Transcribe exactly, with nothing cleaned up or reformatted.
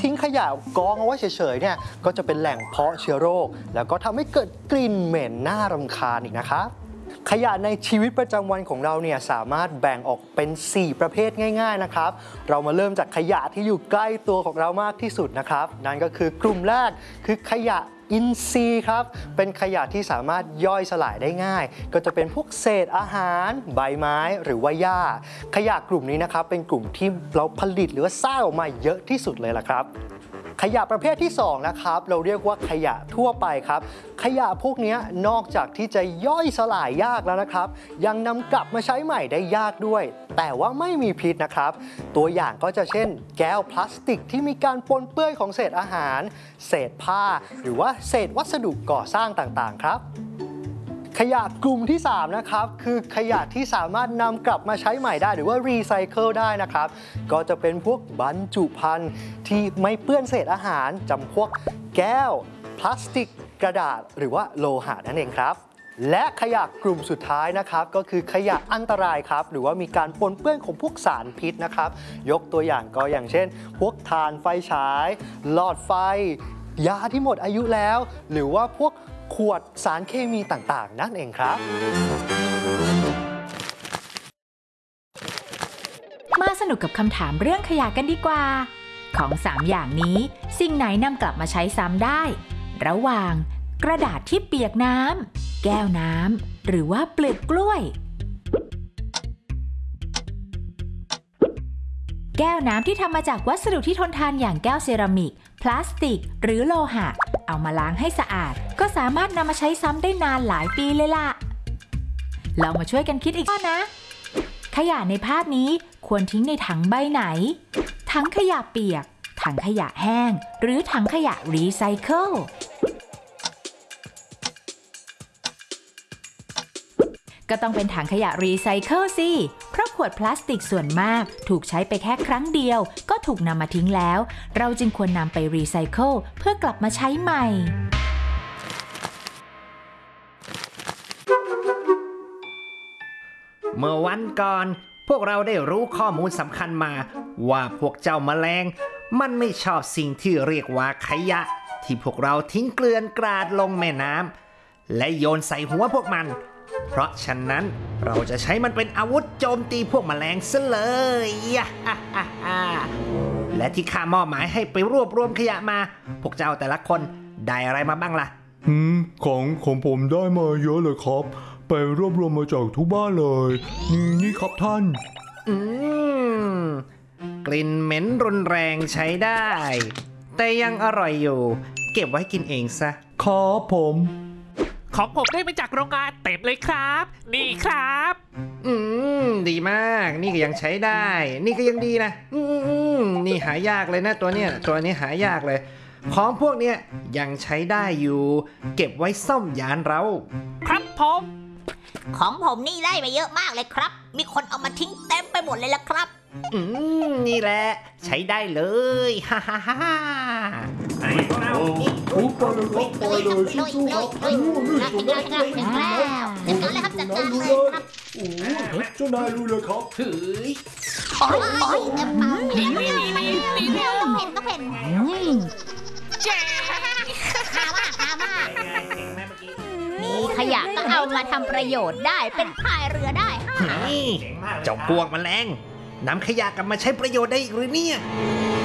ทิ้งขยะกองเอาไว้เฉยๆเนี่ยก็จะเป็นแหล่งเพาะเชื้อโรคแล้วก็ทำให้เกิดกลิ่นเหม็นน่ารำคาญอีกนะครับขยะในชีวิตประจำวันของเราเนี่ยสามารถแบ่งออกเป็นสี่ประเภทง่ายๆนะครับเรามาเริ่มจากขยะที่อยู่ใกล้ตัวของเรามากที่สุดนะครับนั่นก็คือกลุ่มแรกคือขยะอินทรีย์ครับเป็นขยะที่สามารถย่อยสลายได้ง่ายก็จะเป็นพวกเศษอาหารใบไม้หรือว่าหญ้าขยะกลุ่มนี้นะครับเป็นกลุ่มที่เราผลิตหรือว่าสร้างออกมาเยอะที่สุดเลยล่ะครับขยะประเภทที่สองนะครับเราเรียกว่าขยะทั่วไปครับขยะพวกนี้นอกจากที่จะย่อยสลายยากแล้วนะครับยังนำกลับมาใช้ใหม่ได้ยากด้วยแต่ว่าไม่มีพิษนะครับตัวอย่างก็จะเช่นแก้วพลาสติกที่มีการปนเปื้อนของเศษอาหารเศษผ้าหรือว่าเศษวัสดุก่อสร้างต่างๆครับขยะกลุ่มที่สามนะครับคือขยะที่สามารถนำกลับมาใช้ใหม่ได้หรือว่ารีไซเคิลได้นะครับก็จะเป็นพวกบรรจุภัณฑ์ที่ไม่เปื้อนเศษอาหารจำพวกแก้วพลาสติกกระดาษหรือว่าโลหะนั่นเองครับและขยะกลุ่มสุดท้ายนะครับก็คือขยะอันตรายครับหรือว่ามีการปนเปื้อนของพวกสารพิษนะครับยกตัวอย่างก็อย่างเช่นพวกถ่านไฟฉายหลอดไฟยาที่หมดอายุแล้วหรือว่าพวกขวดสารเคมีต่างๆนั่นเองครับมาสนุกกับคำถามเรื่องขยะกันดีกว่าของสามอย่างนี้สิ่งไหนนำกลับมาใช้ซ้ำได้ระหว่างกระดาษที่เปียกน้ำแก้วน้ำหรือว่าเปลือกกล้วยแก้วน้ำที่ทำมาจากวัสดุที่ทนทานอย่างแก้วเซรามิกพลาสติกหรือโลหะเอามาล้างให้สะอาดก็สามารถนำมาใช้ซ้ำได้นานหลายปีเลยล่ะเรามาช่วยกันคิดอีกข้อนะขยะในภาพนี้ควรทิ้งในถังใบไหนถังขยะเปียกถังขยะแห้งหรือถังขยะรีไซเคิลก็ต้องเป็นถังขยะรีไซเคิลสิเพราะขวดพลาสติกส่วนมากถูกใช้ไปแค่ครั้งเดียวก็ถูกนำมาทิ้งแล้วเราจึงควรนำไปรีไซเคิลเพื่อกลับมาใช้ใหม่เมื่อวันก่อนพวกเราได้รู้ข้อมูลสำคัญมาว่าพวกเจ้าแมลงมันไม่ชอบสิ่งที่เรียกว่าขยะที่พวกเราทิ้งเกลื่อนกราดลงแม่น้ำและโยนใส่หัวพวกมันเพราะฉะนั้นเราจะใช้มันเป็นอาวุธโจมตีพวกแมลงซะเลยและที่ข้ามอบหมายให้ไปรวบรวมขยะมาพวกเจ้าแต่ละคนได้อะไรมาบ้างล่ะอืมของของผมได้มาเยอะเลยครับไปรวบรวมมาจากทุกบ้านเลยนี่นี่ครับท่านอืมกลิ่นเหม็นรุนแรงใช้ได้แต่ยังอร่อยอยู่เก็บไว้กินเองซะครับผมของผมได้มาจากโรงงานเต็มเลยครับนี่ครับอืมดีมากนี่ก็ยังใช้ได้นี่ก็ยังดีนะอืมนี่หายากเลยนะตัวเนี้ยตัวนี้หายากเลยของพวกเนี้ยยังใช้ได้อยู่เก็บไว้ซ่อมยานเราครับผมของผมนี่ได้ไปเยอะมากเลยครับมีคนเอามาทิ้งเต็มไปหมดเลยล่ะครับอืมนี่แหละใช้ได้เลยฮ่าฮ่าฮ่าไอ้พวกเราปุ๊บไปเลยครับไปเลยชิวๆครับโอ้ยจัดการครับจัดการเลยครับจัดการเลยครับโอ้ยเจ้านายรู้เลยครับเฮ้ยโอ้ยโอ้ยเต็มปากนี่นี่นี่นี่นี่ต้องเห็นต้องเห็นเจ๊หาว่าหาว่ามีขยะก็เอามาทำประโยชน์ได้เป็นพายเรือได้เจ้าพวกแมลงนำขยะกลับมาใช้ประโยชน์ได้อีกหรือเนี่ย